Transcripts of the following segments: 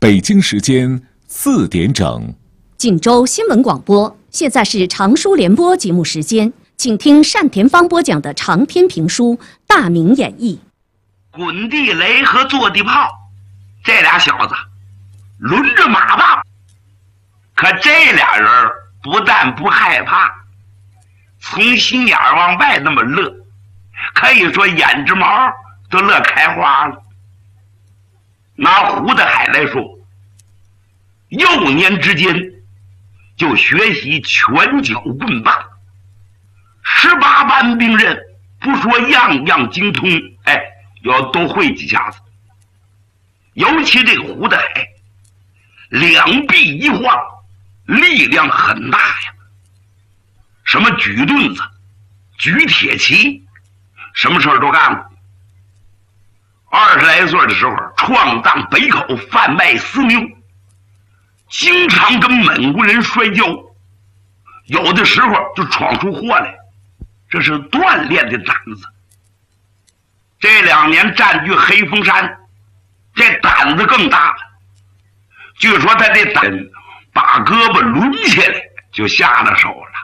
北京时间4点整， 锦州新闻广播，现在是长书联播节目时间，请听单田芳播讲的长篇评书《大明演义》。 滚地雷和坐地炮，这俩小子轮着马棒，可这俩人不但不害怕，从心眼往外那么乐，可以说眼直毛都乐开花了。拿胡德海来说，幼年之间就学习拳脚棍棒，18般兵刃，不说样样精通，要都会几下子。尤其这个胡德海，两臂一晃，力量很大呀。什么举盾子、举铁旗，什么事儿都干过。20来岁的时候，闯荡北口，贩卖私牛，经常跟蒙古人摔跤，有的时候就闯出祸来，这是锻炼的胆子。这2年占据黑风山，这胆子更大了。据说他这胆把胳膊抡起来就下了手了。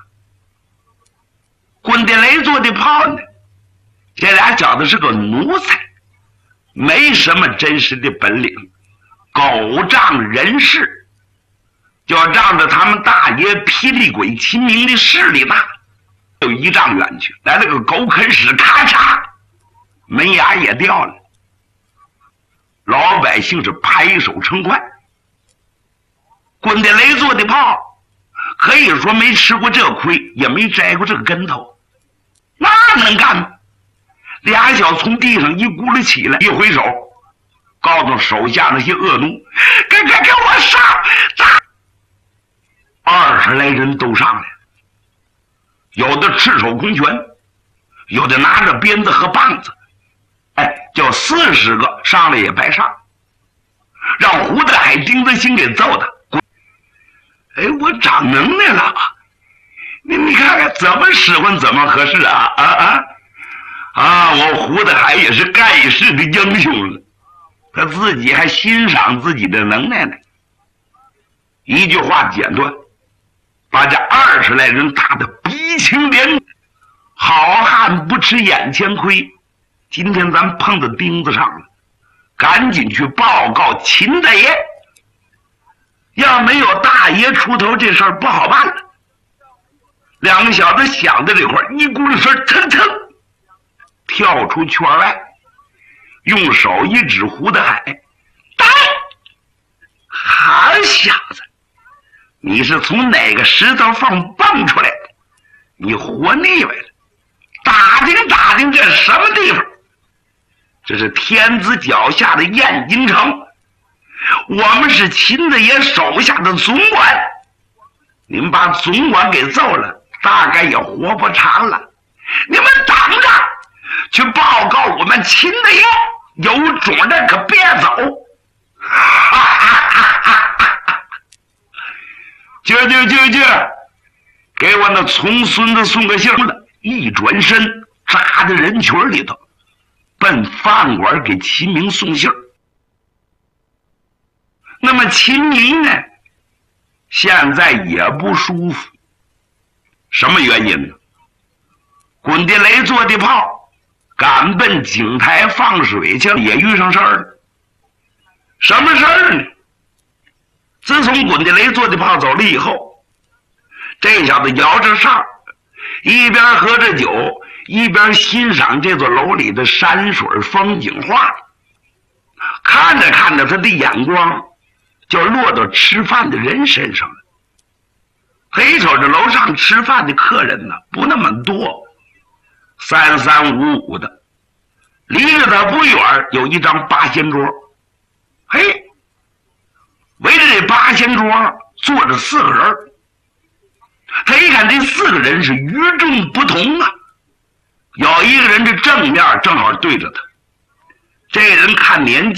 滚地雷做的炮呢，这俩小子是个奴才，没什么真实的本领，狗仗人势，就仗着他们大爷霹雳鬼秦明的势力大，有1丈远去，来了个狗啃屎，咔嚓，门牙也掉了。老百姓是拍手称快。滚地雷做的炮，可以说没吃过这亏，也没摘过这个跟头，那能干吗？俩小从地上一咕噜起来，一挥手，告诉手下那些恶奴，给我上！打！20来人都上来了，有的赤手空拳，有的拿着鞭子和棒子，叫40个上来也白上，让胡德海、丁德兴给揍的。我长能耐了，你看看怎么使唤怎么合适啊！我胡德海也是盖世的英雄了，他自己还欣赏自己的能耐呢。一句话简短，把这20来人打得鼻青脸肿。好汉不吃眼前亏，今天咱碰到钉子上了，赶紧去报告秦大爷。要没有大爷出头，这事儿不好办了。2个小子想到这块儿，一咕噜声，腾腾跳出圈外，用手一指胡德海，打！好小子，你是从哪个石头缝蹦出来的？你活腻歪了！打听这什么地方？这是天子脚下的燕京城，我们是秦大爷手下的总管，你们把总管给揍了，大概也活不长了。你们等着，去报告我们秦大爷，有种的可别走！去，给我那从孙子送个信了。一转身，扎在人群里头，奔饭馆给秦明送信。那么秦明呢，现在也不舒服。什么原因呢？滚地雷做的炮赶奔井台放水去了，也遇上事儿了。什么事儿呢？自从滚地雷做的炮走了以后，这小子摇着哨，一边喝着酒，一边欣赏这座楼里的山水风景画。看着看着，他的眼光就落到吃饭的人身上了。黑瞅着楼上吃饭的客人呢，不那么多，3、3、5、5的。离着他不远有一张八仙桌，围着这八仙桌坐着4个人。他一看这4个人是与众不同啊，有一个人的正面正好对着他，这人看年纪